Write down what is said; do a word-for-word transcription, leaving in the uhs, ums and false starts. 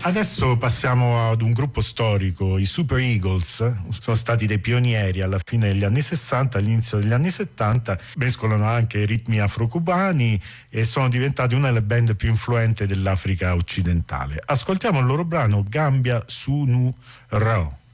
Adesso passiamo ad un gruppo storico, i Super Eagles. Sono stati dei pionieri alla fine degli anni sessanta, all'inizio degli anni settanta, mescolano anche ritmi afro-cubani e sono diventati una delle band più influenti dell'Africa occidentale. Ascoltiamo il loro brano Gambia Sunu Ro.